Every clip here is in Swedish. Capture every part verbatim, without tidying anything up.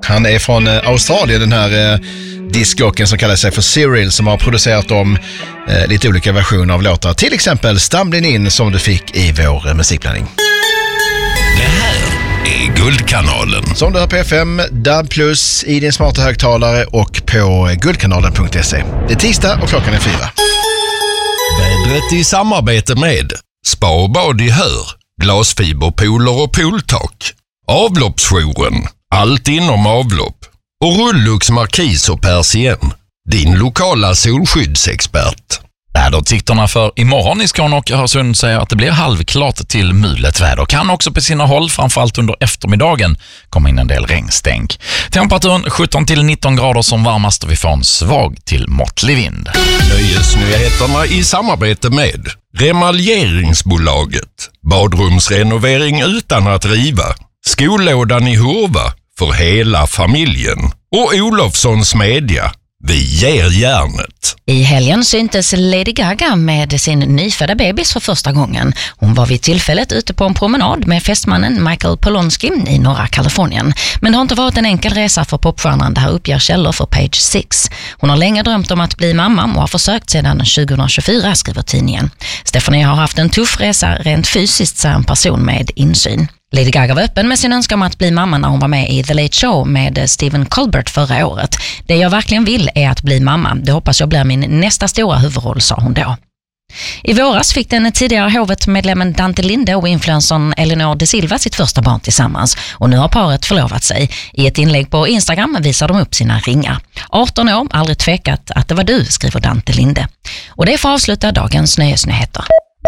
Han är från eh, Australien, den här eh, discjocken som kallar sig för Cyril, som har producerat om eh, lite olika versioner av låtar. Till exempel Stumblin' In som du fick i vår eh, musikblandning. Det här är Guldkanalen. Som du har på F M, D A B plus, i din smarta högtalare och på guldkanalen punkt se. Det är tisdag och klockan är fyra. Vädret i samarbete med Spa och bad i Hör, glasfiberpooler och pooltak, Avloppsjouren, allt inom avlopp och Rullux Markis och Persien, din lokala solskyddsexpert. Vädertittarna för imorgon i Skåne och Öresund säger att det blir halvklart till mulet väder. Kan också på sina håll, framförallt under eftermiddagen, komma in en del regnstänk. Temperaturen sjutton till nitton grader som varmast och vi får en svag till måttlig vind. Nöjesnyheterna i samarbete med Remaljeringsbolaget, badrumsrenovering utan att riva, skollådan i Hurva för hela familjen och Olofssons Media. Vi ger järnet. I helgen syntes Lady Gaga med sin nyfödda bebis för första gången. Hon var vid tillfället ute på en promenad med fästmannen Michael Polonsky i norra Kalifornien. Men det har inte varit en enkel resa för popstjärnan, det här uppger källor för Page sex. Hon har länge drömt om att bli mamma och har försökt sedan tjugohundratjugofyra, skriver tidningen. Stephanie har haft en tuff resa rent fysiskt, säger en person med insyn. Lady Gaga var öppen med sin önskan om att bli mamma när hon var med i The Late Show med Stephen Colbert förra året. Det jag verkligen vill är att bli mamma. Det hoppas jag blir min nästa stora huvudroll, sa hon då. I våras fick den tidigare hovet-medlemmen Dante Linde och influencern Eleanor de Silva sitt första barn tillsammans. Och nu har paret förlovat sig. I ett inlägg på Instagram visar de upp sina ringar. arton år, aldrig tvekat att det var du, skriver Dante Linde. Och det får avsluta dagens nöjesnyheter.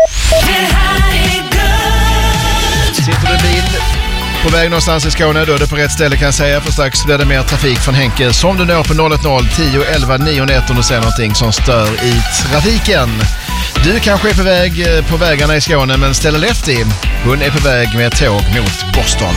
Sitter du i bil på väg någonstans i Skåne, då är det på rätt ställe kan jag säga, för strax blir det mer trafik från Henke som du når på noll ett noll tio elva nio ett om du ser någonting som stör i trafiken. Du kanske är på väg på vägarna i Skåne, men ställer Lefty, hon är på väg med tåg mot Boston.